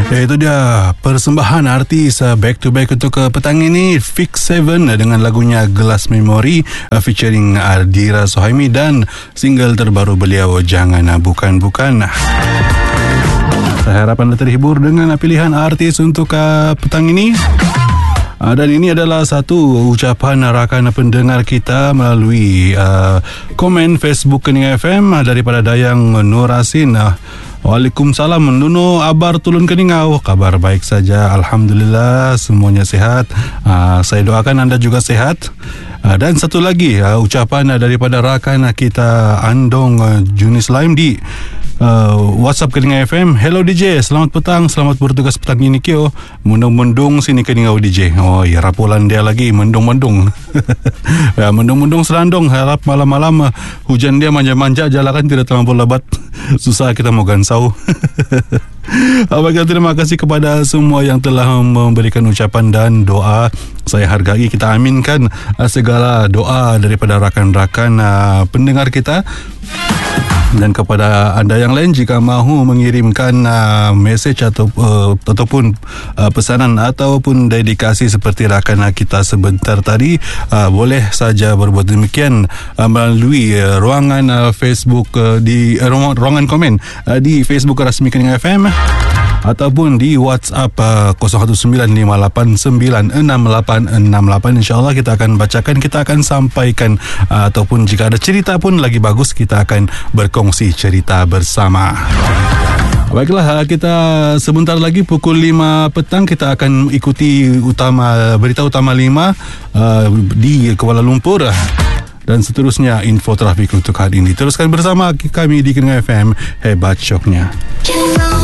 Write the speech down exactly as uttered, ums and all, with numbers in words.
Itu dia persembahan artis uh, back to back untuk uh, petang ini, Fix Seven uh, dengan lagunya Gelas Memori uh, featuring Ardira Sohaimi dan single terbaru beliau Jangan uh, Bukan Bukan. Saya harap anda terhibur dengan uh, pilihan artis untuk uh, petang ini. Uh, dan ini adalah satu ucapan rakan pendengar kita melalui uh, komen Facebook Kening F M uh, daripada Dayang Nur Asin. Uh, Waalaikumsalam, Nuno abar tulun keningau. Kabar baik saja, Alhamdulillah, semuanya sehat. Uh, saya doakan anda juga sehat. Uh, dan satu lagi uh, ucapan uh, daripada rakan uh, kita Andong uh, Junis Laim di Uh, WhatsApp Keninga F M. Hello D J, selamat petang, selamat bertugas petang ini kio. Mendung-mendung sini Keningau D J. Oh ya, rapulan dia lagi mendung-mendung. Ya, mendung-mendung serandong. Harap malam-malam uh, hujan dia manja-manja, jalakan tidak terlalu lebat. Susah kita mau gansau. Baiklah, terima kasih kepada semua yang telah memberikan ucapan dan doa. Saya hargai, kita aminkan uh, segala doa daripada rakan-rakan uh, pendengar kita. Dan kepada anda yang lain, jika mahu mengirimkan uh, message atau uh, ataupun uh, pesanan ataupun dedikasi seperti rakan kita sebentar tadi, uh, boleh saja berbuat demikian uh, melalui uh, ruangan uh, Facebook uh, di uh, ruangan komen uh, di Facebook rasmi Kening F M ataupun di WhatsApp uh, kosong satu sembilan lima lapan sembilan enam lapan enam lapan. InsyaAllah kita akan bacakan, kita akan sampaikan uh, ataupun jika ada cerita pun lagi bagus, kita akan berkongsi cerita bersama. Baiklah, kita sebentar lagi pukul lima petang kita akan ikuti utama berita utama lima uh, di Kuala Lumpur. Dan seterusnya info trafik untuk hari ini. Teruskan bersama kami di Kening F M, hebat syoknya.